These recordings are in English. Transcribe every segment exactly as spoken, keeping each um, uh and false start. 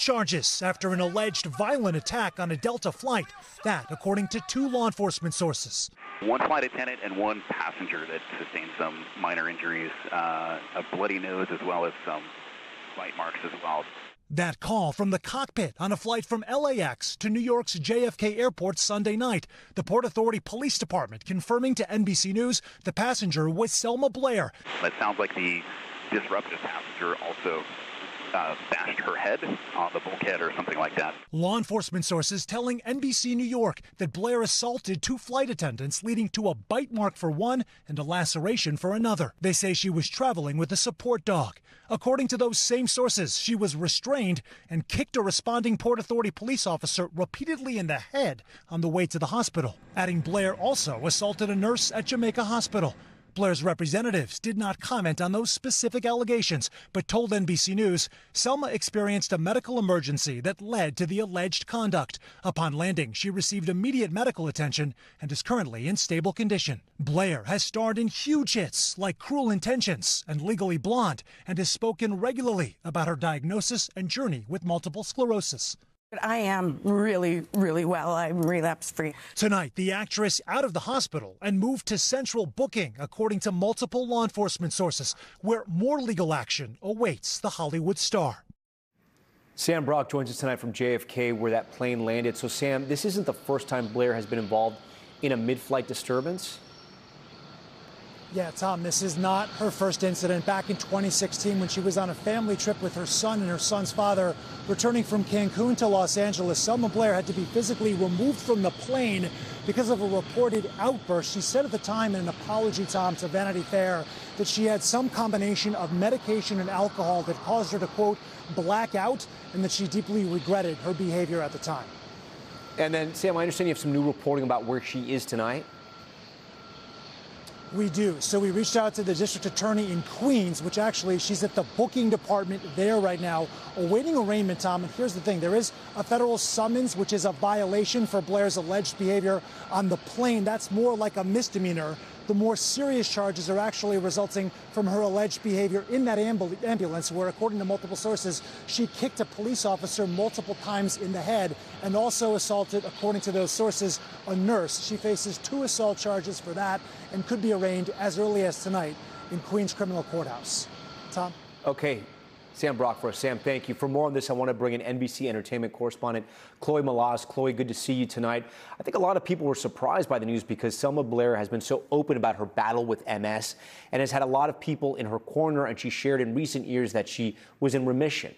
charges after an alleged violent attack on a Delta flight. That, according to two law enforcement sources. One flight attendant and one passenger that sustained some minor injuries, uh, a bloody nose as well as some bite marks as well. That call from the cockpit on a flight from L A X to New York's J F K Airport Sunday night. The Port Authority Police Department confirming to N B C News the passenger was Selma Blair. It sounds like the disruptive passenger also Uh, bashed her head on the bulkhead or something like that. Law enforcement sources telling N B C New York that Blair assaulted two flight attendants, leading to a bite mark for one and a laceration for another. They say she was traveling with a support dog. According to those same sources, she was restrained and kicked a responding Port Authority police officer repeatedly in the head on the way to the hospital. Adding Blair also assaulted a nurse at Jamaica Hospital. Blair's representatives did not comment on those specific allegations, but told N B C News Selma experienced a medical emergency that led to the alleged conduct. Upon landing, she received immediate medical attention and is currently in stable condition. Blair has starred in huge hits like Cruel Intentions and Legally Blonde and has spoken regularly about her diagnosis and journey with multiple sclerosis. I am really, really well. I'm relapse-free. Tonight, the actress out of the hospital and moved to central booking, according to multiple law enforcement sources, where more legal action awaits the Hollywood star. Sam Brock joins us tonight from J F K, where that plane landed. So, Sam, this isn't the first time Blair has been involved in a mid-flight disturbance? Yeah, Tom, this is not her first incident. Back in twenty sixteen, when she was on a family trip with her son and her son's father, returning from Cancun to Los Angeles, Selma Blair had to be physically removed from the plane because of a reported outburst. She said at the time in an apology, Tom, to Vanity Fair, that she had some combination of medication and alcohol that caused her to, quote, black out, and that she deeply regretted her behavior at the time. And then, Sam, I understand you have some new reporting about where she is tonight. We do. So we reached out to the district attorney in Queens, which actually she's at the booking department there right now, awaiting arraignment, Tom. And here's the thing. There is a federal summons, which is a violation for Blair's alleged behavior on the plane. That's more like a misdemeanor. The more serious charges are actually resulting from her alleged behavior in that ambul ambulance, where, according to multiple sources, she kicked a police officer multiple times in the head and also assaulted, according to those sources, a nurse. She faces two assault charges for that and could be arraigned as early as tonight in Queens Criminal Courthouse. Tom? Okay. Sam Brock for us. Sam, thank you. For more on this, I want to bring in N B C entertainment correspondent Chloe Melas. Chloe, good to see you tonight. I think a lot of people were surprised by the news because Selma Blair has been so open about her battle with M S and has had a lot of people in her corner, and she shared in recent years that she was in remission.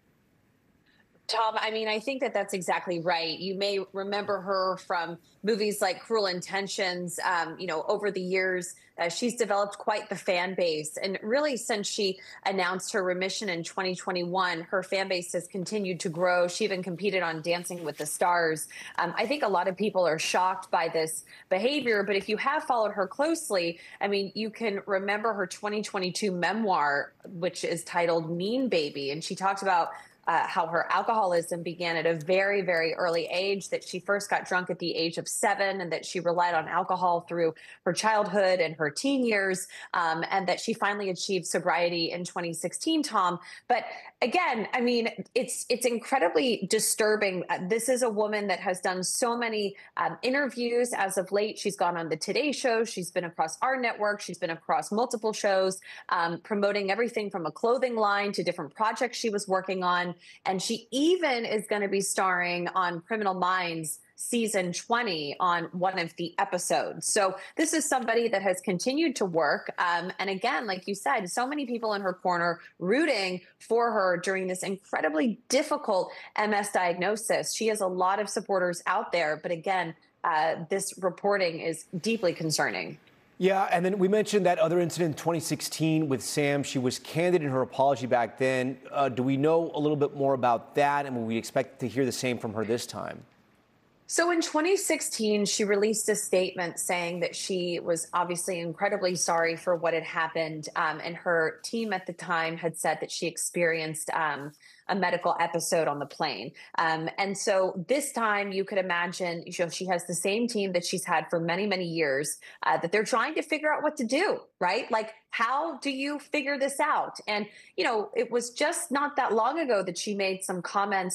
Tom, I mean, I think that that's exactly right. You may remember her from movies like Cruel Intentions. Um, you know, over the years, uh, she's developed quite the fan base. And really, since she announced her remission in twenty twenty-one, her fan base has continued to grow. She even competed on Dancing with the Stars. Um, I think a lot of people are shocked by this behavior. But if you have followed her closely, I mean, you can remember her twenty twenty-two memoir, which is titled Mean Baby. And she talked about Uh, how her alcoholism began at a very, very early age, that she first got drunk at the age of seven and that she relied on alcohol through her childhood and her teen years, um, and that she finally achieved sobriety in twenty sixteen, Tom. But again, I mean, it's it's incredibly disturbing. Uh, this is a woman that has done so many um, interviews as of late. She's gone on the Today Show. She's been across our network. She's been across multiple shows, um, promoting everything from a clothing line to different projects she was working on. And she even is going to be starring on Criminal Minds season twenty on one of the episodes. So this is somebody that has continued to work. Um, and again, like you said, so many people in her corner rooting for her during this incredibly difficult M S diagnosis. She has a lot of supporters out there. But again, uh, this reporting is deeply concerning. Yeah, and then we mentioned that other incident in twenty sixteen with Sam. She was candid in her apology back then. Uh, do we know a little bit more about that, and will we expect to hear the same from her this time? So in twenty sixteen, she released a statement saying that she was obviously incredibly sorry for what had happened. Um, and her team at the time had said that she experienced um, a medical episode on the plane. Um, and so this time you could imagine, you know, she has the same team that she's had for many, many years, uh, that they're trying to figure out what to do, right? Like, how do you figure this out? And, you know, it was just not that long ago that she made some comments